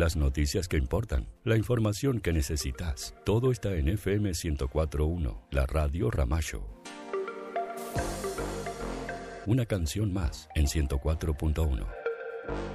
las noticias que importan, la información que necesitas. Todo está en FM 104.1, la radio Ramallo. Una canción más en 104.1.